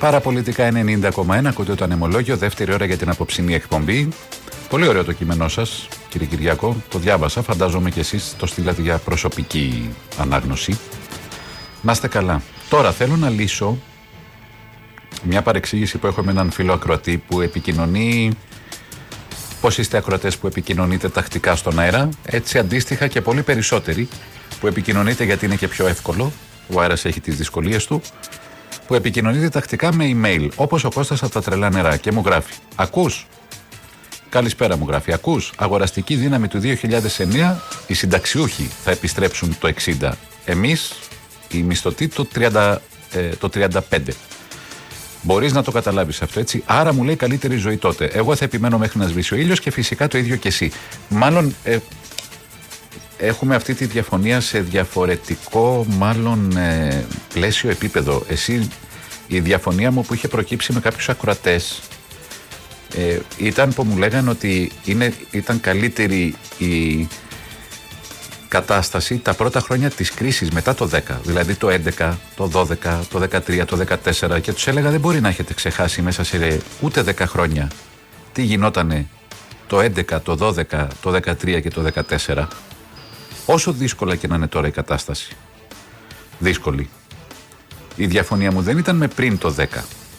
Παραπολιτικά 90,1. Ακούτε το Ανεμολόγιο, δεύτερη ώρα για την απόψινή εκπομπή. Πολύ ωραίο το κείμενό σας, κύριε Κυριάκο. Το διάβασα. Φαντάζομαι και εσείς το στείλατε για προσωπική ανάγνωση. Να είστε καλά. Τώρα θέλω να λύσω μια παρεξήγηση που έχω με έναν φίλο ακροατή που επικοινωνεί. Πώς είστε ακροατές που επικοινωνείτε τακτικά στον αέρα, έτσι αντίστοιχα και πολύ περισσότεροι που επικοινωνείτε γιατί είναι και πιο εύκολο. Ο αέρας έχει τις δυσκολίες του. Που επικοινωνείτε τακτικά με email, όπως ο Κώστας από τα Τρελά Νερά και μου γράφει: Ακούς? Καλησπέρα, μου γράφει. Ακούς? Αγοραστική δύναμη του 2009, οι συνταξιούχοι θα επιστρέψουν το 60. Εμείς, οι μισθωτοί, το 35. Μπορείς να το καταλάβεις αυτό, έτσι. Άρα μου λέει καλύτερη ζωή τότε. Εγώ θα επιμένω μέχρι να σβήσει ο ήλιος και φυσικά το ίδιο και εσύ. Μάλλον έχουμε αυτή τη διαφωνία σε διαφορετικό πλαίσιο επίπεδο. Εσύ, η διαφωνία μου που είχε προκύψει με κάποιους ακροατές ήταν που μου λέγανε ότι ήταν καλύτερη η κατάσταση τα πρώτα χρόνια της κρίσης μετά το 10, δηλαδή το 11, το 12, το 13, το 14, και τους έλεγα δεν μπορεί να έχετε ξεχάσει μέσα σε ούτε 10 χρόνια τι γινότανε το 11, το 12, το 13 και το 14. Όσο δύσκολα και να είναι τώρα η κατάσταση, δύσκολη, η διαφωνία μου δεν ήταν με πριν το 10.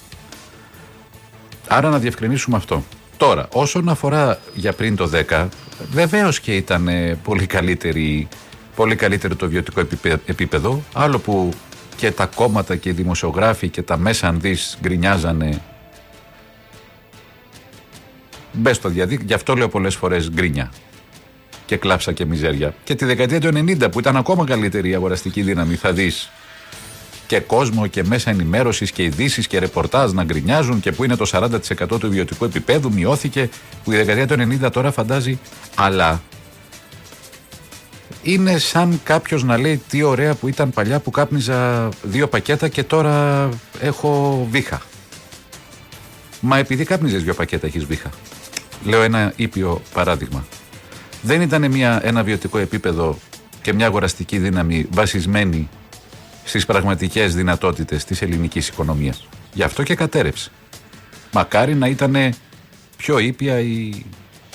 Άρα να διευκρινίσουμε αυτό. Τώρα, όσον αφορά για πριν το 10, βεβαίως και ήταν πολύ καλύτερο το βιωτικό επίπεδο, άλλο που και τα κόμματα και οι δημοσιογράφοι και τα μέσα αν δεις γκρινιάζανε. Μπες στο διαδίκτυο, γι' αυτό λέω πολλές φορές γκρίνια και κλάψα και μιζέρια. Και τη δεκαετία του 90 που ήταν ακόμα καλύτερη η αγοραστική δύναμη, θα δεις και κόσμο και μέσα ενημέρωσης και ειδήσεις και ρεπορτάζ να γκρινιάζουν και που είναι το 40% του βιωτικού επίπεδου, μειώθηκε, που η δεκαετία του 90 τώρα φαντάζει. Αλλά είναι σαν κάποιος να λέει τι ωραία που ήταν παλιά που κάπνιζα 2 πακέτα και τώρα έχω βήχα. Μα επειδή κάπνιζες 2 πακέτα έχεις βήχα. Λέω ένα ήπιο παράδειγμα. Δεν ήταν ένα βιωτικό επίπεδο και μια αγοραστική δύναμη βασισμένη στις πραγματικές δυνατότητες της ελληνικής οικονομίας. Γι' αυτό και κατέρευσε. Μακάρι να ήταν πιο ήπια η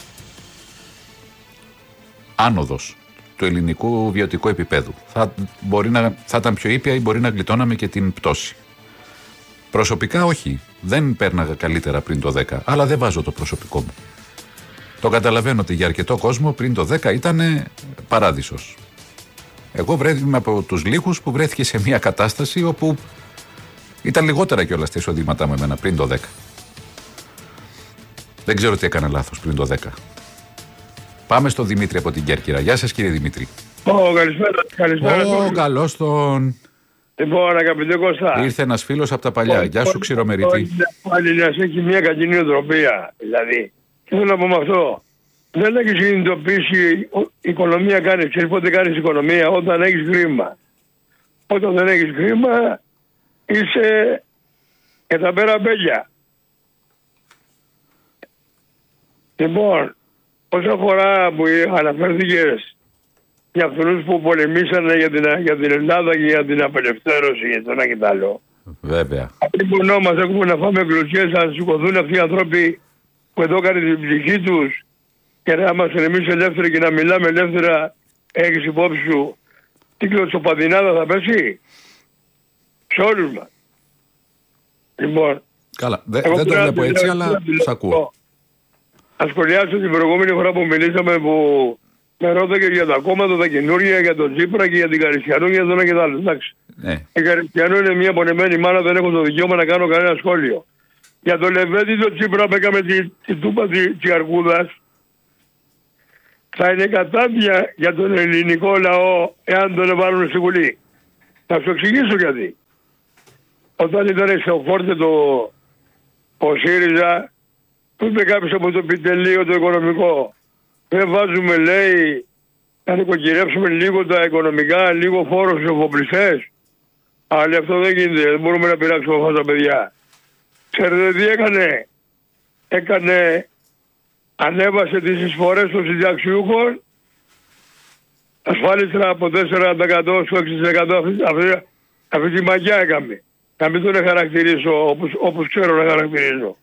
άνοδος του ελληνικού βιωτικού επίπεδου. Θα ήταν πιο ήπια ή μπορεί να γλιτώναμε και την πτώση. Προσωπικά όχι. Δεν πέρναγα καλύτερα πριν το 10, αλλά δεν βάζω το προσωπικό μου. Το καταλαβαίνω ότι για αρκετό κόσμο πριν το 10 ήταν παράδεισος. Εγώ βρέθηκα από τους λίγους που βρέθηκε σε μια κατάσταση όπου ήταν λιγότερα κιόλας τα εισοδήματά μου εμένα πριν το 10. Δεν ξέρω τι έκανα λάθος πριν το 10. Πάμε στον Δημήτρη από την Κέρκυρα. Γεια σας, κύριε Δημήτρη. Καλησπέρα. Καλώς τον. Λοιπόν, αγαπητέ Κώστα. Ήρθε ένας φίλος από τα παλιά. Γεια σου, ξηρομερίτη. Πάλι να έχει μια κακή νοοτροπία. Δηλαδή, τι θέλω να πω με αυτό. Δεν έχεις συνειδητοποιήσει η οικονομία κάνει. Ξέρεις πότε κάνεις οικονομία? Όταν έχεις χρήμα. Όταν δεν έχεις χρήμα είσαι και τα πέρα μπέλια. Λοιπόν, όσον αφορά που αναφέρθηκες για αυτούς που πολεμήσανε για την Ελλάδα και για την απελευθέρωση και το ένα και το άλλο. Βέβαια. Αυτοί που μας έχουμε να φάμε κλωτσιές, να σηκωθούν αυτοί οι άνθρωποι που εδώ έκανε την ψυχή τους και να είμαστε εμείς ελεύθεροι και να μιλάμε ελεύθερα, έχεις υπόψη σου τι κλωτσοπαδινάδα θα πέσει σε όλους μας. Λοιπόν, καλά, δεν το βλέπω έτσι, αλλά σ' ακούω. Ας σχολιάσω την προηγούμενη φορά που μιλήσαμε που με ρώταγε για τα κόμματα, τα καινούργια, για τον Τσίπρα και για την Καριστιανού και για τον ένα και το άλλο. Εντάξει. Ναι. Η Καριστιανού είναι μια πονεμένη μάνα, δεν έχω το δικαίωμα να κάνω κανένα σχόλιο. Για τον Λεβέντη τον Τσίπρα που έκαμε την τούπα της Αρκούδας θα είναι κατάδια για τον ελληνικό λαό εάν τον βάλουν στη Βουλή. Θα σου εξηγήσω γιατί. Όταν ήταν στο φόρτε ο ΣΥΡΙΖΑ, του είπε κάποιος από το επιτελείο το οικονομικό, δεν βάζουμε, λέει, να νοικοκυρέψουμε λίγο τα οικονομικά, λίγο φόρο στους εφοπλιστές. Αλλά αυτό δεν γίνεται, δεν μπορούμε να πειράξουμε αυτά τα παιδιά. Ξέρετε τι έκανε, ανέβασε τις εισφορές των συνταξιούχων, ασφάλιστρα από 4% στο 6%, αυτή τη μαγιά έκαμε. Να μην τον χαρακτηρίσω όπως ξέρω να χαρακτηρίζω.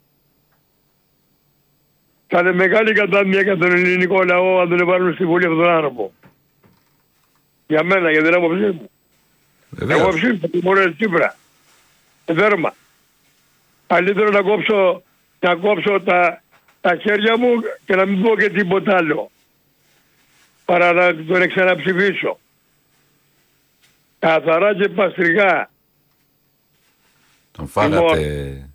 Θα είναι μεγάλη κατάνοια για τον ελληνικό λαό αν τον βάλουν στη Βουλή αυτόν τον άνθρωπο. Για μένα, για την άποψή μου. Εγώ ψήφισα τη μόνη Τσίπρα. Δέρμα. Καλύτερο να κόψω τα χέρια μου και να μην πω και τίποτα άλλο. Παρά να τον ξαναψηφίσω. Καθαρά και παστρικά. Τον φάγατε...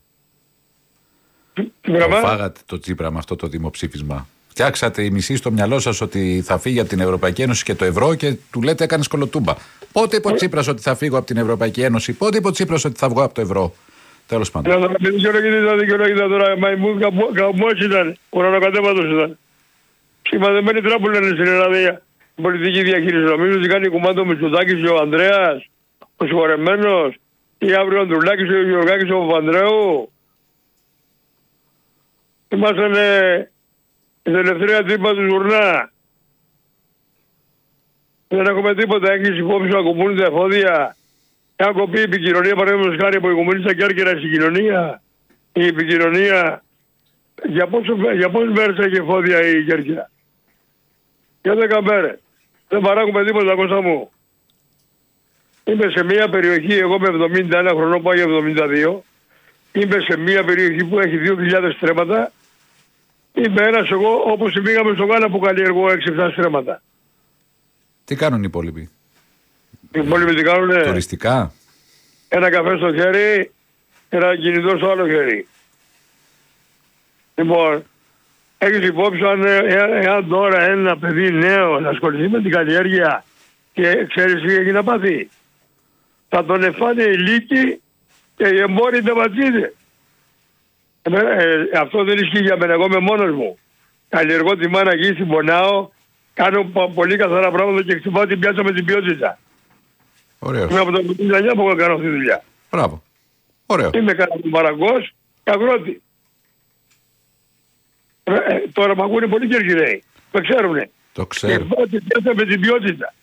Τον φάγατε το Τσίπρα με αυτό το δημοψήφισμα. Φτιάξατε οι μισοί στο μυαλό σας ότι θα φύγει από την Ευρωπαϊκή Ένωση και το ευρώ και του λέτε έκανε κολοτούμπα. Πότε είπε ο Τσίπρας ότι θα φύγω από την Ευρωπαϊκή Ένωση, πότε είπε ο Τσίπρας ότι θα βγω από το ευρώ. Τέλος πάντων. Δεν δικαιολογείται τώρα. Μαϊμού καμπός ήταν. Ουρανοκατέβατος ήταν. Σημαδεμένη τράπουλα είναι στην Ελλάδα η πολιτική διαχείριση. Νομίζω ότι κάνει κουμάντο ο Μητσοτάκης και ο Ανδρέας, ο συγχωρεμένος, ή αύριο ο Ανδρουλάκης και ο Γεωργάκης ο Παπανδρέου. Ήμασταν η τελευταία τρύπα του Ζουρνά. Δεν έχουμε τίποτα. Έχεις υπόψη να κουμπούν τα εφόδια. Αν κοπεί η επικοινωνία, παραδείγματος χάρη από οικομονίστα και Κέρκυρα στην κοινωνία, η επικοινωνία, για πόσες μέρες έχει εφόδια η Κέρκυρα? Για 10 μέρες. Δεν παράγουμε τίποτα, Κώστα μου. Είμαι σε μια περιοχή, εγώ με 71 χρονών πάω για 72, είμαι σε μια περιοχή που έχει 2.000 στρέμματα. Είμαι ένας εγώ, όπως πήγαμε στο Γάλα που καλλιεργώ 6-7 στρέμματα. Τι κάνουν οι υπόλοιποι? Οι υπόλοιποι τι κάνουνε? Τουριστικά. Ένα καφέ στο χέρι, ένα κινητό στο άλλο χέρι. Λοιπόν, έχεις υπόψη εάν τώρα ένα παιδί νέο να ασχοληθεί με την καλλιέργεια και ξέρεις τι έχει να πάθει? Θα τον εφάνε οι λύκοι και οι εμπόροι ταματσίδες. Αυτό δεν ισχύει για μένα, εγώ είμαι μόνος μου. Καλλιεργώ τη μάνα γη, την πονάω, κάνω πολύ καθαρά πράγματα και χτυπάω την πιάτσα με την ποιότητα. Ωραίος. Είμαι από το 19 που κάνω αυτή τη δουλειά. Μπράβο. Ωραίο. Είμαι καταπαραγκός και αγρότη. Τώρα μ' ακούνε πολλοί Κερκυραίοι. Το ξέρουνε. Το ξέρω. Χτυπάω την πιάτσα με την ποιότητα.